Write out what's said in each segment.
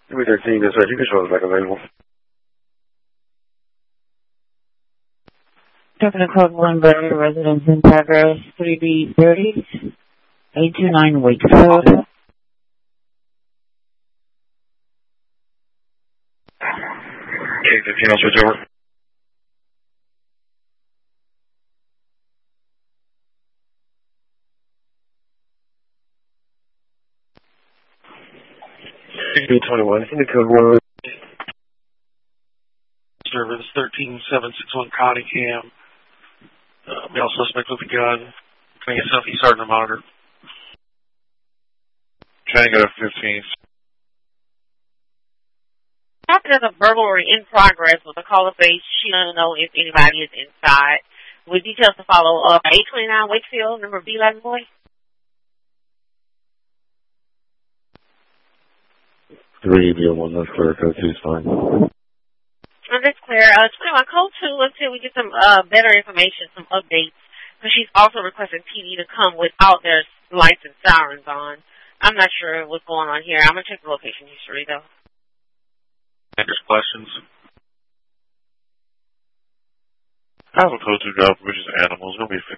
313, this way. You can show us back available. Definite code 1 Burger residence in progress 3B30 829 Wakefield. Okay, 15, I'll switch over. B21, in the code 1. Service 13761 Cottingham. Male suspect with a gun. Can I get Southeast Sergeant monitor? Tango 15. After there's a burglary in progress with a caller base, she doesn't know if anybody is inside. With details to follow up, 829 Wakefield, number B11 boy. Three B1, that's clear. Code 2 is fine. That's clear. 21 code 2 until we get some better information, some updates. Because she's also requesting PD to come without their lights and sirens on. I'm not sure what's going on here. I'm going to check the location history, though. Next questions? I have a code 2 job, which is animals. It's going to be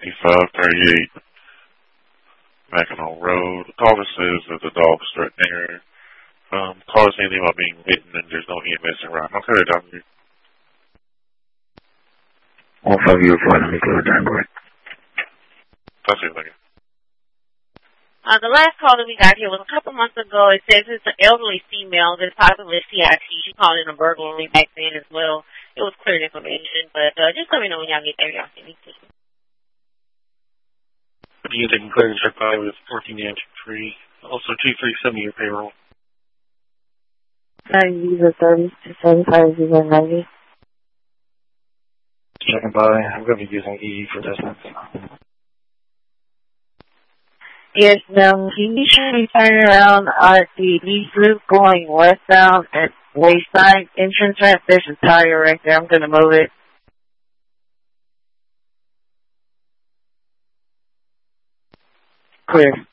5538 Mackinac Road. The caller says that the dog is threatening her. Caller saying anything about being bitten and there's no EMS around. Okay, doctor. All 5 you reply to me, clear Tango. That's it, thank you. The last call that we got here was a couple months ago. It says it's an elderly female that's possibly a CIT. She called in a burglary back then as well. It was clear information, but just let me know when y'all get there. Y'all see me too. You taking clearance check by with 14 inch free. Also 237 your payroll. Visa service to 7590. Checking by. I'm going to be using EE for distance. Yes, ma'am. Can you show me turn around at the east loop going westbound at Wayside entrance ramp? There's a tire right there. I'm going to move it. Clear.